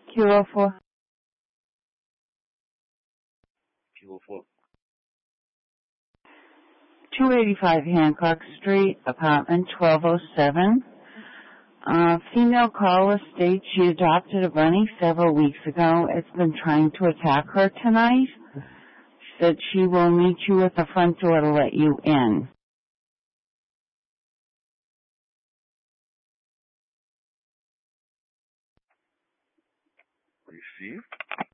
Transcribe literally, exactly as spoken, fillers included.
Q oh four. Q oh four. two eighty-five Hancock Street, apartment twelve oh seven. Uh, female caller states she adopted a bunny several weeks ago. It's been trying to attack her tonight. She said she will meet you at the front door to let you in. Receive.